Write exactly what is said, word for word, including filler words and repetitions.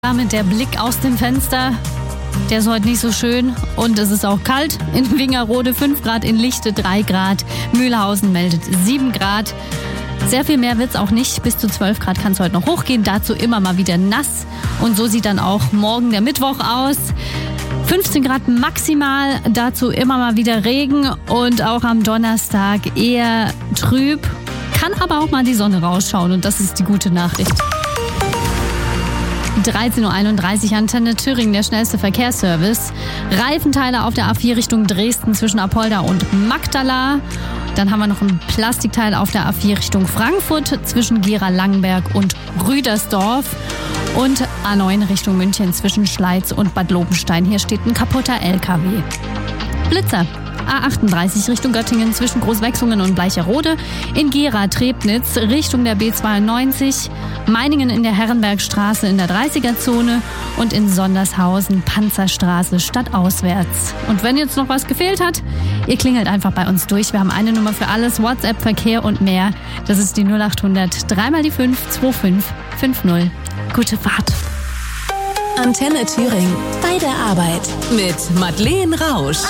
Damit der Blick aus dem Fenster, der ist heute nicht so schön und es ist auch kalt. In Wingerode fünf Grad, in Lichte drei Grad, Mühlhausen meldet sieben Grad. Sehr viel mehr wird's auch nicht, bis zu zwölf Grad kann es heute noch hochgehen, dazu immer mal wieder nass und so sieht dann auch morgen der Mittwoch aus. fünfzehn Grad maximal, dazu immer mal wieder Regen und auch am Donnerstag eher trüb, kann aber auch mal die Sonne rausschauen und das ist die gute Nachricht. dreizehn Uhr einunddreißig, Antenne Thüringen, der schnellste Verkehrsservice. Reifenteile auf der A vier Richtung Dresden zwischen Apolda und Magdala. Dann haben wir noch ein Plastikteil auf der A vier Richtung Frankfurt zwischen Gera-Langenberg und Rüdersdorf. Und A neun Richtung München zwischen Schleiz und Bad Lobenstein. Hier steht ein kaputter L K W. Blitzer. A achtunddreißig Richtung Göttingen zwischen Großwechsungen und Bleicherode, in Gera-Trebnitz Richtung der B zweiundneunzig, Meiningen in der Herrenbergstraße in der dreißiger-Zone und in Sondershausen Panzerstraße stadtauswärts. Und wenn jetzt noch was gefehlt hat, ihr klingelt einfach bei uns durch. Wir haben eine Nummer für alles, WhatsApp, Verkehr und mehr. Das ist die null achthundert, drei mal die fünf, zwei fünf fünf null. Gute Fahrt. Antenne Thüringen. Bei der Arbeit. Mit Madeleine Rausch.